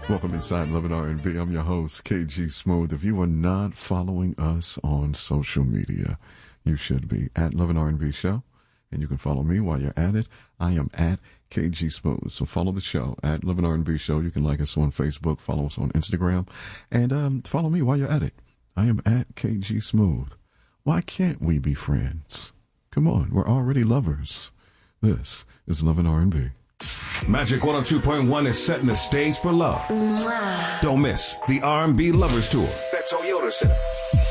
Welcome inside Love and R&B. I'm your host, KG Smooth. If you are not following us on social media, you should be at Love and R&B Show. And you can follow me while you're at it. I am at KG Smooth. So follow the show at Love and R&B Show. You can like us on Facebook, follow us on Instagram, and follow me while you're at it. I am at KG Smooth. Why can't we be friends? Come on, we're already lovers. This is Love and R&B. Magic 102.1 is setting the stage for love. Don't miss the R&B Lovers Tour at Toyota Center.